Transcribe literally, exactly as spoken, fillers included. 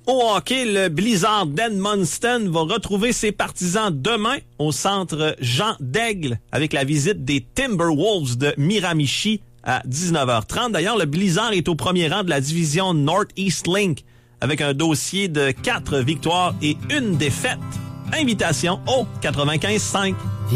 Au hockey, le Blizzard d'Edmundston va retrouver ses partisans demain au centre Jean Daigle avec la visite des Timberwolves de Miramichi à dix-neuf heures trente. D'ailleurs, le Blizzard est au premier rang de la division Northeast Link avec un dossier de quatre victoires et une défaite. Invitation au quatre-vingt-quinze cinq.